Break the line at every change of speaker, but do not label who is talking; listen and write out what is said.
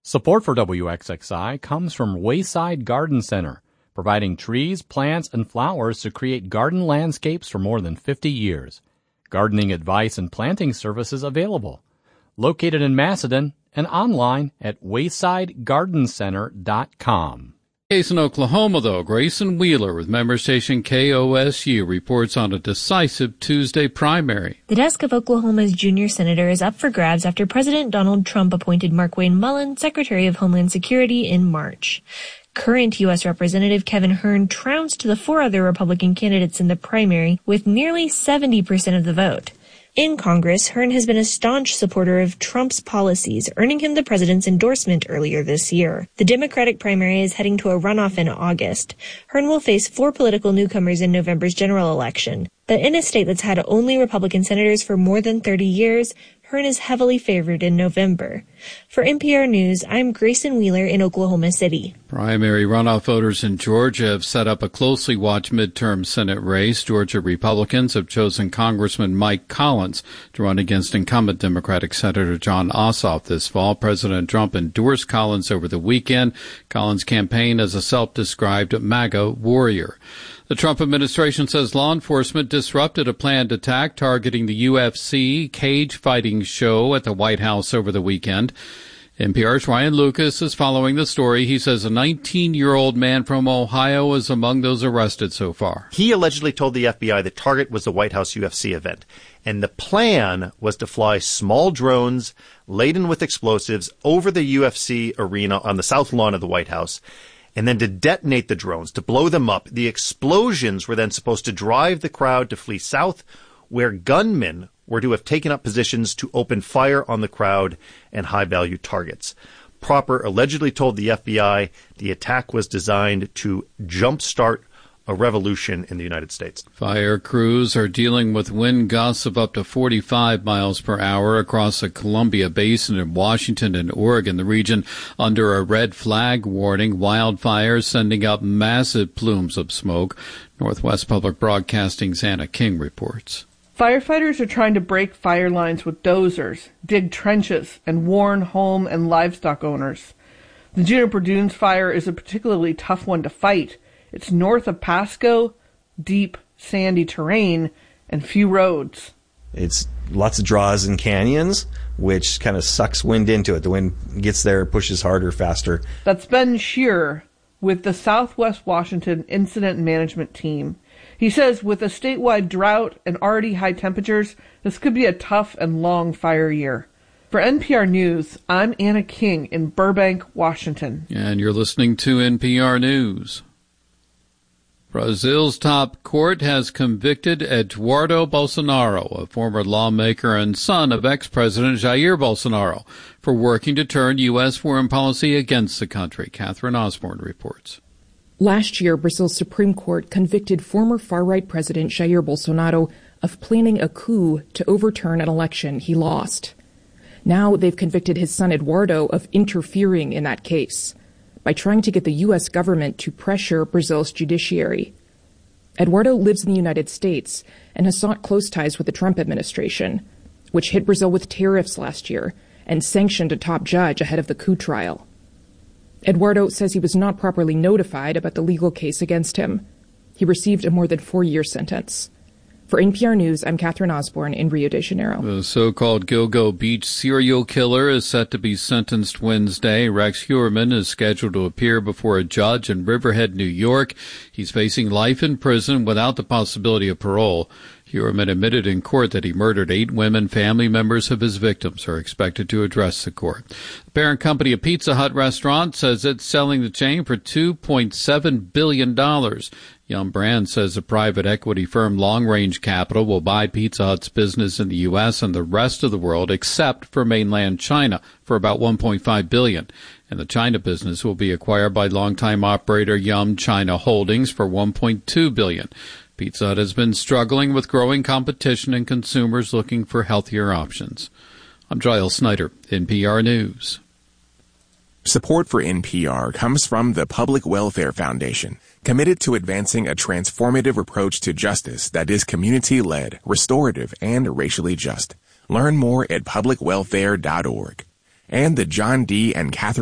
Support for WXXI comes from Wayside Garden Center, providing trees, plants, and flowers to create garden landscapes for more than 50 years. Gardening advice and planting services available. Located in Macedon and online at waysidegardencenter.com.
Case in Oklahoma, though, Grayson Wheeler with member station KOSU reports on a decisive Tuesday primary.
The desk of Oklahoma's junior senator is up for grabs after President Donald Trump appointed Markwayne Mullin Secretary of Homeland Security in March. Current U.S. Representative Kevin Hern trounced the four other Republican candidates in the primary with nearly 70% of the vote. In Congress, Hern has been a staunch supporter of Trump's policies, earning him the president's endorsement earlier this year. The Democratic primary is heading to a runoff in August. Hern will face four political newcomers in November's general election. But in a state that's had only Republican senators for more than 30 years, Hern is heavily favored in November. For NPR News, I'm Grayson Wheeler in Oklahoma City.
Primary runoff voters in Georgia have set up a closely watched midterm Senate race. Georgia Republicans have chosen Congressman Mike Collins to run against incumbent Democratic Senator Jon Ossoff this fall. President Trump endorsed Collins over the weekend. Collins' campaign as a self-described MAGA warrior. The Trump administration says law enforcement disrupted a planned attack targeting the UFC cage fighting show at the White House over the weekend. NPR's Ryan Lucas is following the story. He says a 19-year-old man from Ohio is among those arrested so far.
He allegedly told the FBI the target was the White House UFC event, and the plan was to fly small drones laden with explosives over the UFC arena on the south lawn of the White House, and then to detonate the drones, to blow them up. The explosions were then supposed to drive the crowd to flee south, where gunmen were to have taken up positions to open fire on the crowd and high-value targets. Proper allegedly told the FBI the attack was designed to jumpstart a revolution in the United States.
Fire crews are dealing with wind gusts of up to 45 miles per hour across the Columbia Basin in Washington and Oregon, the region under a red flag warning. Wildfires sending up massive plumes of smoke. Northwest Public Broadcasting's Anna King reports.
Firefighters are trying to break fire lines with dozers, dig trenches, and warn home and livestock owners. The Juniper Dunes fire is a particularly tough one to fight. It's north of Pasco, deep, sandy terrain, and few roads.
It's lots of draws and canyons, which kind of sucks wind into it. The wind gets there, pushes harder, faster.
That's Ben Shearer with the Southwest Washington Incident Management Team. He says with a statewide drought and already high temperatures, this could be a tough and long fire year. For NPR News, I'm Anna King in Burbank, Washington.
And you're listening to NPR News. Brazil's top court has convicted Eduardo Bolsonaro, a former lawmaker and son of ex-President Jair Bolsonaro, for working to turn U.S. foreign policy against the country. Catherine Osborne reports.
Last year, Brazil's Supreme Court convicted former far-right President Jair Bolsonaro of planning a coup to overturn an election he lost. Now they've convicted his son Eduardo of interfering in that case by trying to get the U.S. government to pressure Brazil's judiciary. Eduardo lives in the United States and has sought close ties with the Trump administration, which hit Brazil with tariffs last year and sanctioned a top judge ahead of the coup trial. Eduardo says he was not properly notified about the legal case against him. He received a more than 4-year sentence. For NPR News, I'm Catherine Osborne in Rio de Janeiro.
The so-called Gilgo Beach serial killer is set to be sentenced Wednesday. Rex Heuermann is scheduled to appear before a judge in Riverhead, New York. He's facing life in prison without the possibility of parole. Heuermann admitted in court that he murdered 8 women. Family members of his victims are expected to address the court. The parent company of Pizza Hut restaurant says it's selling the chain for $2.7 billion. Yum Brands says the private equity firm Long Range Capital will buy Pizza Hut's business in the U.S. and the rest of the world except for mainland China for about $1.5 billion. And the China business will be acquired by longtime operator Yum China Holdings for $1.2 billion. Pizza Hut has been struggling with growing competition and consumers looking for healthier options. I'm Giles Snyder, NPR News.
Support for NPR comes from the Public Welfare Foundation, committed to advancing a transformative approach to justice that is community-led, restorative, and racially just. Learn more at publicwelfare.org. And the John D. and Catherine